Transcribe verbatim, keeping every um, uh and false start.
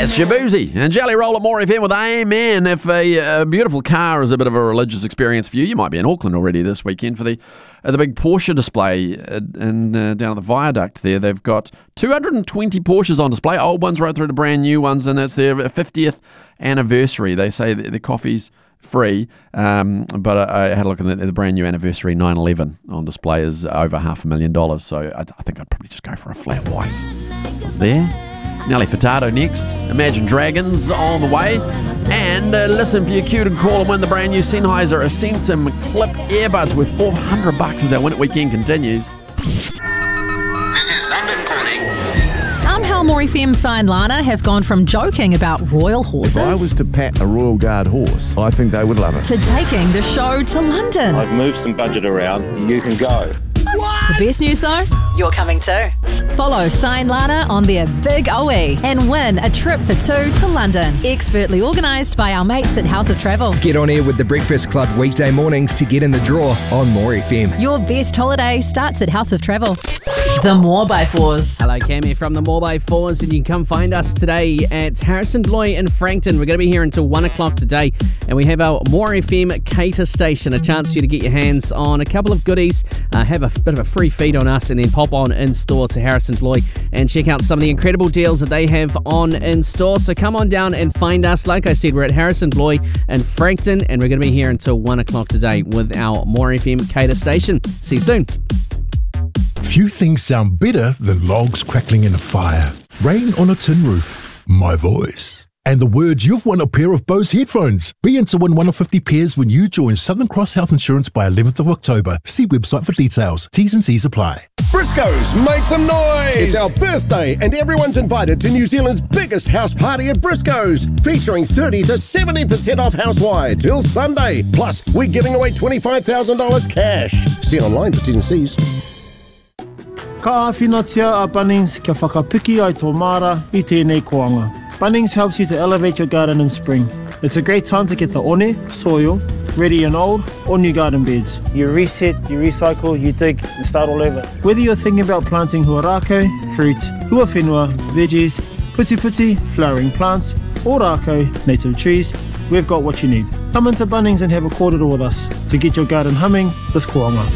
That's Shabuzi and Jelly Roll at More F M with Amen. If a, a beautiful car is a bit of a religious experience for you, you might be in Auckland already this weekend for the uh, the big Porsche display uh, in, uh, down at the viaduct there. They've got two hundred twenty Porsches on display, old ones right through to brand new ones, and it's their fiftieth anniversary. They say that the coffee's free, um, but I, I had a look at the, the brand new anniversary nine eleven on display is over half a million dollars, so I, I think I'd probably just go for a flat white. Is there? Nelly Furtado next. Imagine Dragons on the way. And uh, listen for your cue to call and win the brand new Sennheiser Ascentum Clip earbuds worth four hundred bucks as our Win It Weekend continues. This is London calling. Somehow More F M Sign Lana have gone from joking about royal horses If I was to pat a Royal Guard horse, I think they would love it. to taking the show to London. I've moved some budget around. You can go. The best news though, you're coming too. Follow Sign Lana on their Big O E and win a trip for two to London. Expertly organised by our mates at House of Travel. Get on air with the Breakfast Club weekday mornings to get in the draw on More F M. Your best holiday starts at House of Travel. The More by Fours. Hello, Cam here from the More by Fours, and you can come find us today at Harrison Bloy in Frankton. We're going to be here until one o'clock today, and we have our More F M cater station, a chance for you to get your hands on a couple of goodies, uh, have a bit of a free feed on us, and then pop on in store to Harrison Bloy and check out some of the incredible deals that they have on in store. So come on down and find us. Like I said, we're at Harrison Bloy in Frankton, and we're going to be here until one o'clock today with our More F M cater station. See you soon. Few things sound better than logs crackling in a fire, rain on a tin roof, my voice, and the words you've won a pair of Bose headphones. Be in to win one of fifty pairs when you join Southern Cross Health Insurance by eleventh of October. See website for details. T's and C's apply. Briscoe's, make some noise! It's our birthday and everyone's invited to New Zealand's biggest house party at Briscoe's, featuring thirty to seventy percent off house-wide till Sunday. Plus, we're giving away twenty-five thousand dollars cash. See online for T's and C's. Ka awhinatia a Bunnings kia whakapiki ai tō mara I tēnei koanga. Bunnings helps you to elevate your garden in spring. It's a great time to get the one, soil, ready in old or new garden beds. You reset, you recycle, you dig and start all over. Whether you're thinking about planting huarako, fruit, huawhenua, veggies, puti puti, flowering plants, or rako, native trees, we've got what you need. Come into Bunnings and have a kōrero with us to get your garden humming this koanga.